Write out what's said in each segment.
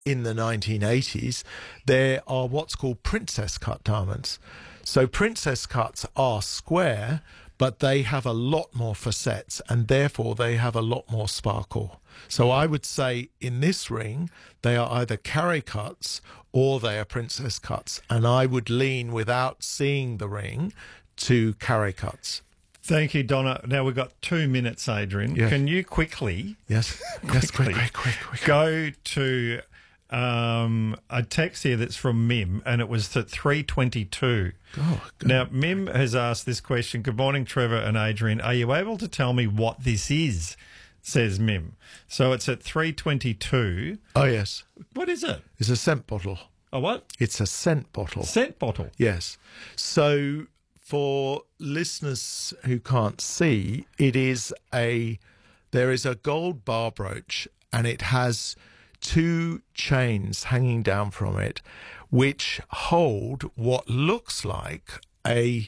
in the 1980s, there are what's called princess cut diamonds. So princess cuts are square, but they have a lot more facets, and therefore they have a lot more sparkle. So I would say in this ring, they are either carry cuts or they are princess cuts. And I would lean, without seeing the ring, to carry cuts. Thank you, Donna. Now we've got 2 minutes, Adrian. Yes. Can you quickly, quick. go to a text here that's from Mim, and it was at 3:22. Oh, now, Mim has asked this question. Good morning, Trevor and Adrian. Are you able to tell me what this is? Says Mim. So it's at 3:22. Oh, yes. What is it? It's a scent bottle. A what? It's a scent bottle. Scent bottle? Yes. So for listeners who can't see, there is a gold bar brooch, and it has 2 chains hanging down from it, which hold what looks like a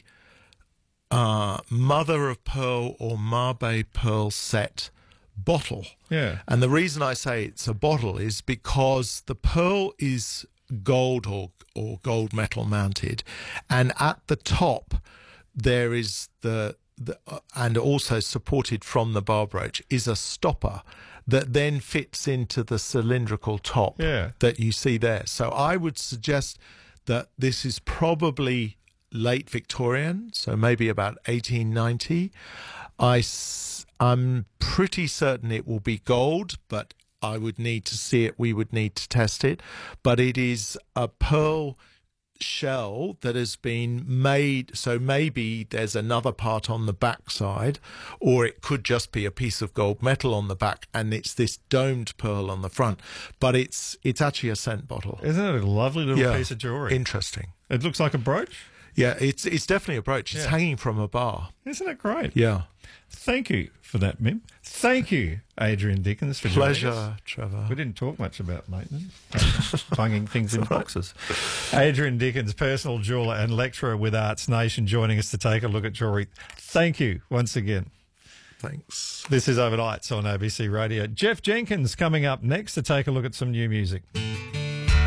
mother of pearl or Mabe pearl set bottle. Yeah. And the reason I say it's a bottle is because the pearl is gold or gold metal mounted, and at the top there is and also supported from the bar brooch is a stopper that then fits into the cylindrical top that you see there. So I would suggest that this is probably late Victorian, so maybe about 1890. I'm pretty certain it will be gold, but I would need to see it. We would need to test it. But it is a pearl shell that has been made, so maybe there's another part on the back side, or it could just be a piece of gold metal on the back and it's this domed pearl on the front, but it's actually a scent bottle. Isn't it a lovely little piece of jewellery? Interesting. It looks like a brooch. Yeah, it's definitely a brooch. It's hanging from a bar. Isn't it great? Yeah. Thank you for that, Mim. Thank you, Adrian Dickens, for joining us. Pleasure, Trevor. We didn't talk much about maintenance, bunging things in boxes. Adrian Dickens, personal jeweller and lecturer with Arts Nation, joining us to take a look at jewellery. Thank you once again. Thanks. This is Overnights on ABC Radio. Jeff Jenkins coming up next to take a look at some new music.